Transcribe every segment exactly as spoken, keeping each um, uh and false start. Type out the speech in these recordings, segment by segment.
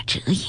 者也。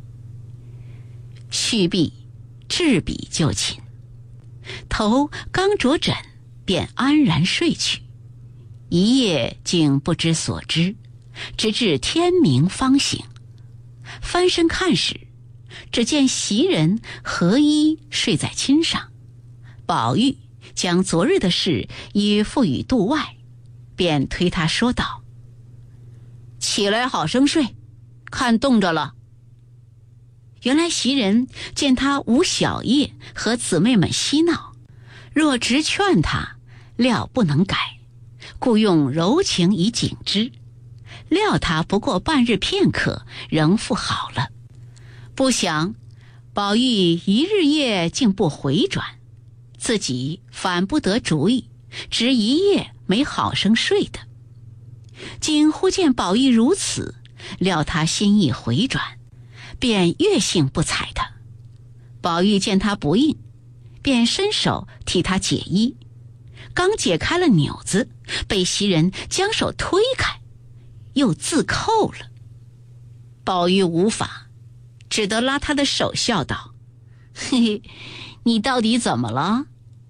续毕，置笔就寝，头刚着枕，便安然睡去，一夜竟不知所知，直至天明方醒。翻身看时，只见袭人合衣睡在衾上，宝玉将昨日的事已付与度外，便推他说道：起来好生睡，看冻着了。原来袭人见他无小夜和姊妹们嬉闹，若直劝他，料不能改，故用柔情以警之，料他不过半日片刻，仍复好了。不想宝玉一日夜竟不回转，自己反不得主意，直一夜没好生睡的。今忽见宝玉如此，料他心意回转，便越性不睬他。宝玉见他不应，便伸手替他解衣，刚解开了纽子，被袭人将手推开，又自扣了。宝玉无法，只得拉他的手笑道：嘿嘿，你到底怎么了？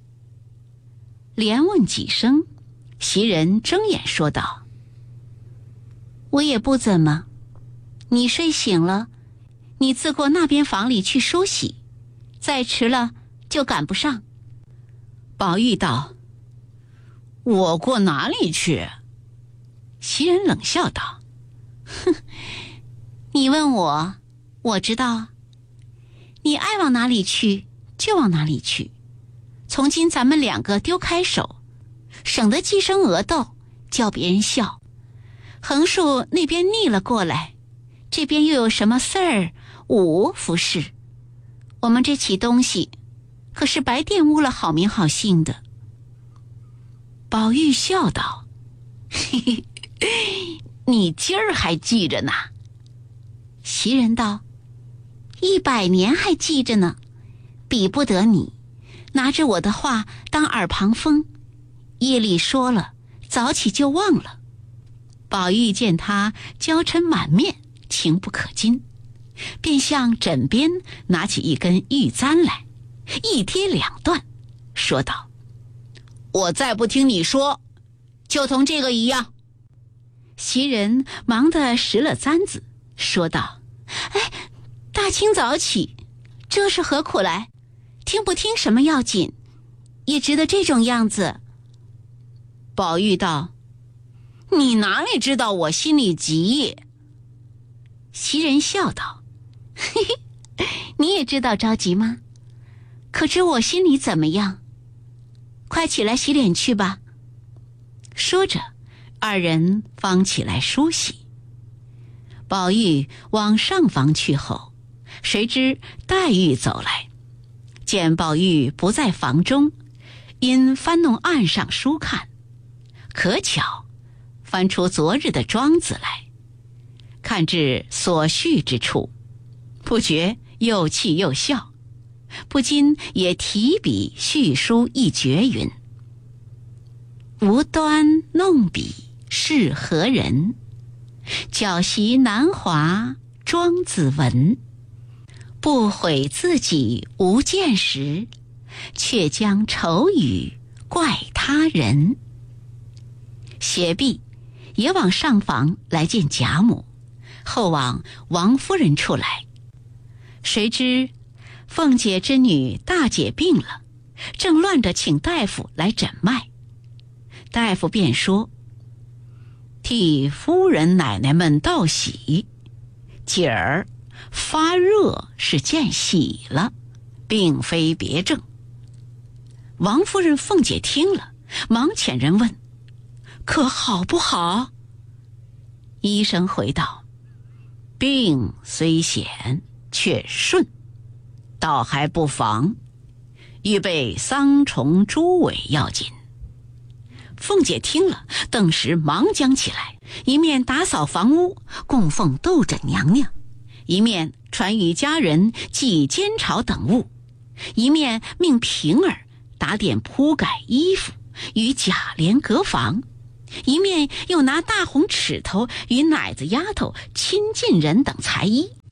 连问几声，袭人睁眼说道：我也不怎么，你睡醒了，你自过那边房里去梳洗，再迟了就赶不上。宝玉道：我过哪里去？袭人冷笑道：哼，你问我，我知道，你爱往哪里去就往哪里去，从今咱们两个丢开手，省得鸡生鹅斗，叫别人笑。横竖那边逆了过来，这边又有什么事儿无服侍，我们这起东西可是白玷污了好名好姓的。宝玉笑道：嘿嘿，你今儿还记着呢。袭人道：一百年还记着呢，比不得你拿着我的话当耳旁风，夜里说了，早起就忘了。宝玉见他娇嗔满面，情不可禁，便向枕边拿起一根玉簪来，一跌两断，说道：我再不听你说，就同这个一样。袭人忙得拾了簪子，说道：哎，大清早起，这是何苦来？听不听什么要紧，也值得这种样子。宝玉道：你哪里知道我心里急？袭人笑道：嘿嘿，你也知道着急吗？可知我心里怎么样？快起来洗脸去吧。说着，二人方起来梳洗。宝玉往上房去后，谁知黛玉走来，见宝玉不在房中，因翻弄案上书看，可巧翻出昨日的庄子来，看至所序之处，不觉又气又笑，不禁也提笔续书一绝云：无端弄笔是何人？教习南华庄子文，不悔自己无见识，却将丑语怪他人。写毕，也往上房来见贾母，后往王夫人处来。谁知凤姐之女大姐病了，正乱着请大夫来诊脉。大夫便说：替夫人奶奶们道喜，姐儿发热是见喜了，并非别症。王夫人、凤姐听了，忙遣人问：可好不好？医生回道：病虽险，却顺，倒还不妨，预备桑虫猪尾要紧。凤姐听了，顿时忙将起来，一面打扫房屋，供奉斗枕娘娘，一面传与家人祭煎炒等物，一面命平儿打点铺盖衣服，与贾琏隔房，一面又拿大红尺头与奶子丫头、亲近人等裁衣，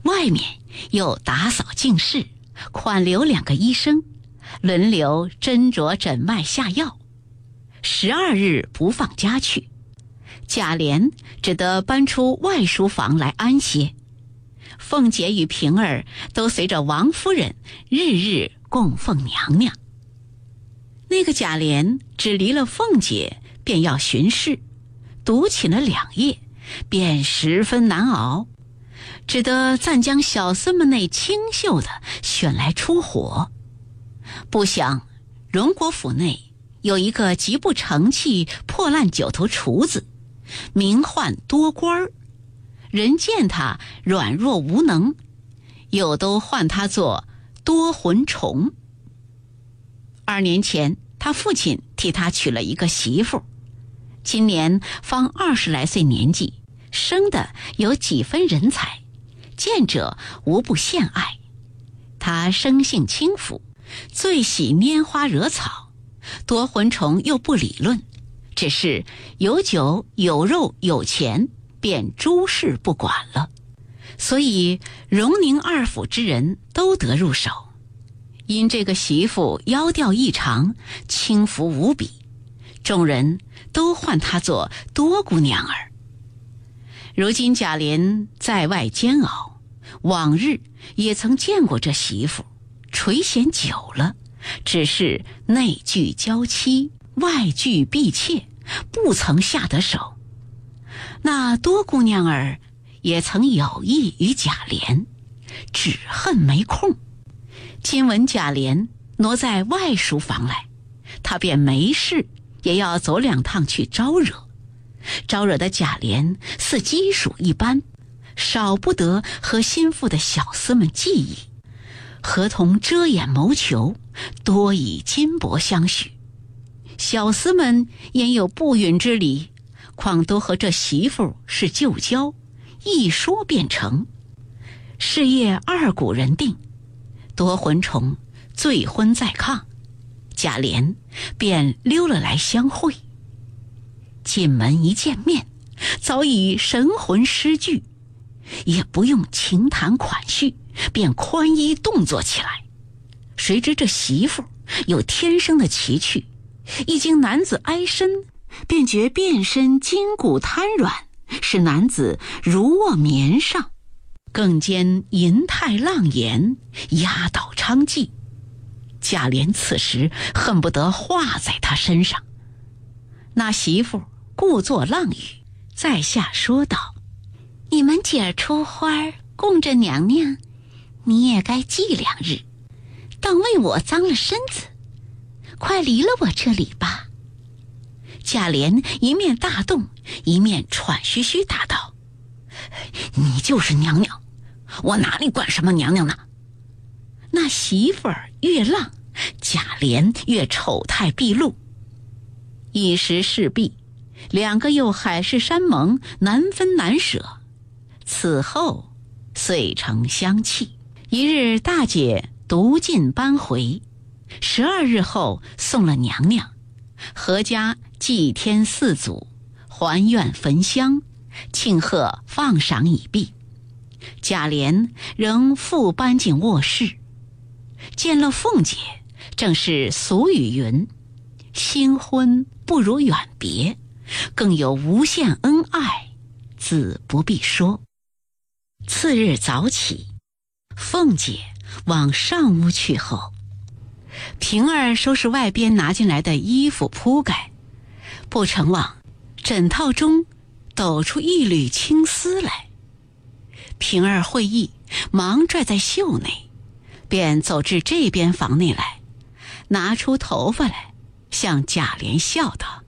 外面又打扫净室，款留两个医生，轮流斟酌诊脉下药。十二日不放家去，贾琏只得搬出外书房来安歇。凤姐与平儿都随着王夫人日日供奉娘娘。那个贾琏只离了凤姐便要巡视，独寝了两夜，便十分难熬，只得暂将小厮们内清秀的选来出火。不想荣国府内有一个极不成器破烂九头厨子，名唤多官儿，人见他软弱无能，又都唤他做多魂虫。二年前他父亲替他娶了一个媳妇，今年方二十来岁年纪，生的有几分人才，见者无不羡爱。他生性轻浮，最喜拈花惹草，多魂虫又不理论，只是有酒有肉有钱，便诸事不管了，所以荣宁二府之人都得入手。因这个媳妇窈窕异常，轻浮无比，众人都唤她做多姑娘儿。如今贾琏在外煎熬，往日也曾见过这媳妇，垂涎久了，只是内惧娇妻，外惧婢妾，不曾下得手。那多姑娘儿也曾有意与贾琏，只恨没空。今闻贾琏挪在外书房来，他便没事也要走两趟去招惹。招惹的贾琏似鸡鼠一般，少不得和心腹的小厮们计议，合同遮掩谋求，多以金帛相许。小厮们焉有不允之理，况都和这媳妇是旧交，一说便成。是夜二鼓人定，多魂虫醉昏在炕，贾琏便溜了来相会。进门一见面，早已神魂失据，也不用情谈款叙，便宽衣动作起来。谁知这媳妇有天生的奇趣，一经男子挨身，便觉遍身筋骨瘫软，使男子如卧棉上，更兼银泰浪颜，压倒娼妓。贾琏此时恨不得化在他身上。那媳妇故作浪语，在下说道：你们姐儿出花供着娘娘，你也该祭两日，当为我脏了身子，快离了我这里吧。贾琏一面大动，一面喘吁吁答道：你就是娘娘，我哪里管什么娘娘呢？那媳妇儿越浪，贾琏越丑态毕露。一时势必，两个又海誓山盟，难分难舍。此后遂成相弃。一日大姐独进搬回，十二日后送了娘娘，阖家祭天祀祖，还愿焚香，庆贺放赏已毕。贾琏仍复搬进卧室，见了凤姐，正是俗语云：新婚不如远别，更有无限恩爱，自不必说。次日早起，凤姐往上屋去后，平儿收拾外边拿进来的衣服铺盖，不成往枕套中抖出一缕青丝来。平儿会意，忙拽在袖内，便走至这边房内来，拿出头发来，向贾琏笑道：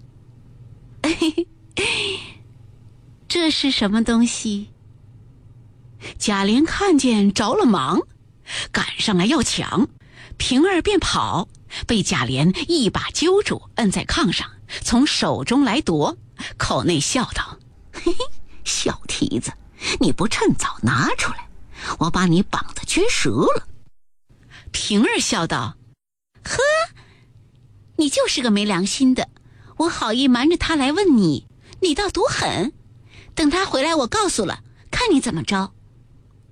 这是什么东西？贾琏看见着了忙，赶上来要抢，平儿便跑，被贾琏一把揪住，摁在炕上，从手中来夺，口内笑道：嘿嘿，小蹄子，你不趁早拿出来，我把你绑得撅折了。平儿笑道：呵，你就是个没良心的，我好意瞒着他来问你，你倒毒狠，等他回来我告诉了，看你怎么着。